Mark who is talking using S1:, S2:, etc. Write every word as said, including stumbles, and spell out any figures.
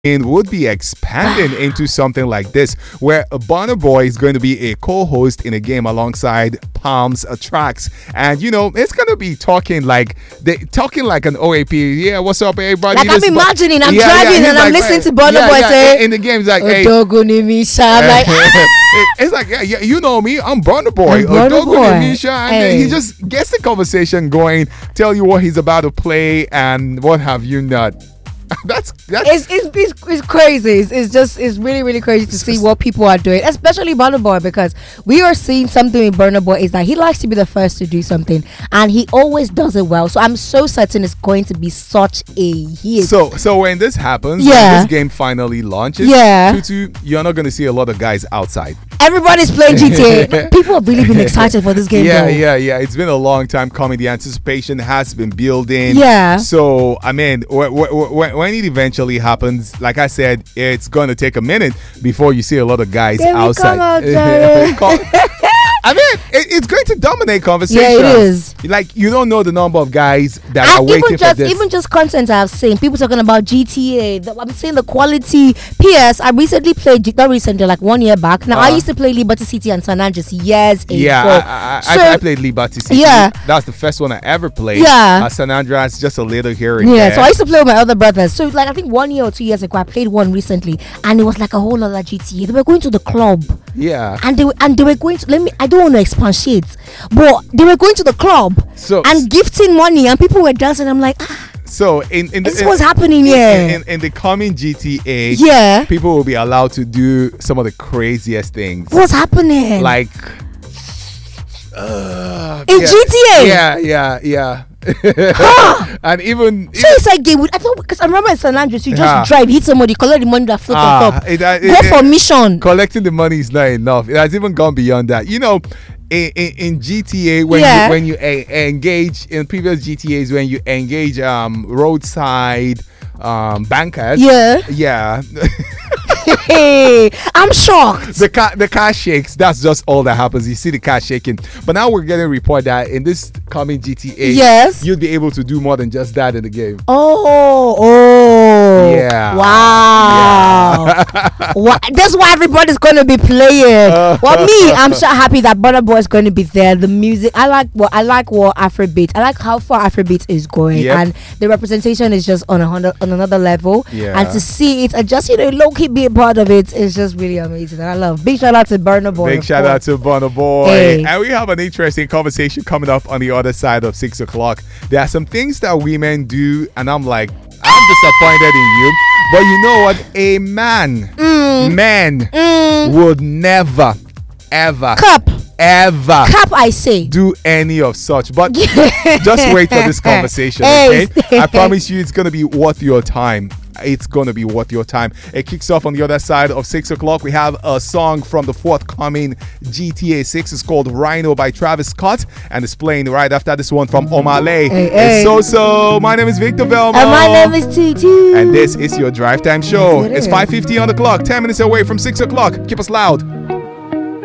S1: would be expanding into something like this, where Burna Boy is going to be a co-host in a game alongside Palms uh, Tracks, and you know it's going to be talking like they talking like an O A P. Yeah, what's up, everybody?
S2: Like I'm imagining, I'm
S1: yeah,
S2: driving
S1: yeah,
S2: and I'm
S1: like,
S2: listening
S1: hey,
S2: to Burna
S1: yeah,
S2: Boy
S1: yeah,
S2: say,
S1: in the game, he's like, hey,
S2: Odogunnimisha. I'm like, ah!
S1: it's like, yeah, yeah, you know me, I'm Burna Boy.
S2: I'm Burna Boy.
S1: Odogunnimisha, and then
S2: Hey.
S1: he just gets the conversation going, tell you what he's about to play and what have you not. That's that's
S2: It's, it's, it's, it's crazy. It's, it's just, it's really, really crazy to see what people are doing, especially Burna Boy, because we are seeing something with Burna Boy is that he likes to be the first to do something and he always does it well. So I'm so certain it's going to be such a hit.
S1: So, so when this happens,
S2: Yeah.
S1: when this game finally launches,
S2: Yeah.
S1: Tutu, you're not going to see a lot of guys outside.
S2: Everybody's playing G T A. People have really been excited for this game.
S1: Yeah,
S2: though.
S1: yeah, yeah. It's been a long time coming. The anticipation has been building.
S2: Yeah.
S1: So, I mean, wh- wh- wh- when it eventually happens, like I said, it's going to take a minute before you see a lot of guys
S2: Can we
S1: outside.
S2: come out, Jerry?
S1: Call- I mean, it, it's going to dominate conversation.
S2: Yeah, it is.
S1: Like, you don't know the number of guys that
S2: And
S1: are waiting
S2: even
S1: for
S2: just
S1: this.
S2: even just content I've seen, people talking about G T A. the- I'm saying the quality. P S. I recently played, G- not recently, like one year back. Now I
S1: Uh-huh.
S2: used to play Liberty City and San Andreas years ago.
S1: Yeah, I, I,
S2: So-
S1: I, I played Liberty City.
S2: Yeah.
S1: That was the first one I ever played.
S2: Yeah.
S1: Uh, San Andreas, just a little here and
S2: Yeah,
S1: there.
S2: so I used to play with my other brothers. So like I think one year or two years ago, I played one recently, and it was like a whole other G T A. They were going to the club,
S1: yeah.
S2: and they were, and they were going to. Let me. I don't want to expatiate, but they were going to the club
S1: So-
S2: and gifting money, and people were dancing. I'm like, ah,
S1: So in in the,
S2: this
S1: in,
S2: was happening
S1: in,
S2: here.
S1: in, in the coming G T A,
S2: Yeah.
S1: people will be allowed to do some of the craziest things,
S2: What's happening?
S1: like uh,
S2: in
S1: yeah,
S2: G T A.
S1: Yeah, yeah, yeah. And even,
S2: So it's like game. I thought because I remember in San Andreas, you just
S1: Yeah.
S2: drive, hit somebody, collect the money that float
S1: Ah,
S2: on top,
S1: it- uh,
S2: go
S1: it-
S2: for
S1: it-
S2: mission.
S1: collecting the money is not enough. It has even gone beyond that. You know, in, in, in G T A, when
S2: Yeah.
S1: you when you a, engage in previous G T As, when you engage um roadside um bankers,
S2: Yeah.
S1: yeah.
S2: Hey, I'm shocked.
S1: The car, the car shakes. That's just all that happens. You see the car shaking. But now we're getting a report that in this coming G T A,
S2: Yes.
S1: you'll be able to do more than just that in the game.
S2: Oh, oh,
S1: Yeah.
S2: wow. Wha- That's why everybody's going to be playing. Well, me, I'm so happy that Burna Boy is going to be there. The music, I like what I like what Afrobeat. I like how far Afrobeat is going,
S1: Yep.
S2: and the representation is just on a hundred, on another level.
S1: Yeah.
S2: And to see it and just you know low key be a part of it is just really amazing. And I love. Big shout out to Burna Boy.
S1: Big
S2: of
S1: shout out
S2: course.
S1: to Burna Boy.
S2: Hey.
S1: And we have an interesting conversation coming up on the other side of six o'clock. There are some things that women do, and I'm like, I'm disappointed in you. But you know what? A man,
S2: Mm.
S1: man would never, ever,
S2: Cup,
S1: ever
S2: cup. I say.
S1: do any of such. But just wait for this conversation,
S2: Hey.
S1: okay? I promise you it's going to be worth your time. It's going to be worth your time. It kicks off on the other side of six o'clock. We have a song from the forthcoming G T A six. It's called Rhino by Travis Scott, and it's playing right after this one from Omale.
S2: Hey,
S1: It's
S2: hey.
S1: So So. My name is Victor Velma.
S2: And my name is T T.
S1: And this is your Drive Time Show.
S2: Yes, it
S1: It's
S2: is.
S1: five fifty on the clock, ten minutes away from six o'clock. Keep us loud.